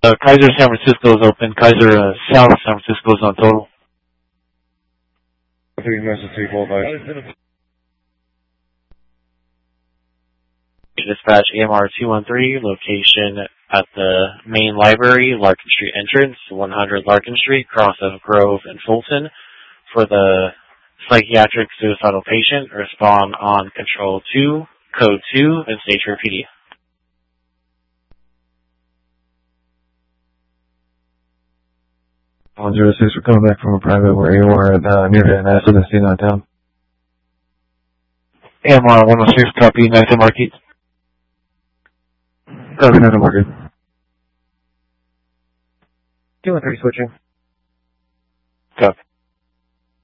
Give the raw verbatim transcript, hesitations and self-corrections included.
Uh, Kaiser San Francisco is open. Kaiser uh, South San Francisco is on total. three message three four five. Dispatch A M R two one three, location at the main library, Larkin Street entrance, one hundred Larkin Street, cross of Grove and Fulton. For the psychiatric suicidal patient, respond on control two, code two, and state your P D. one zero six, we're coming back from a private where you are at uh, near Van Ness in the scene downtown. A M R one oh six, copy, nice and market. Copy, nice and market. two one three switching. Copy.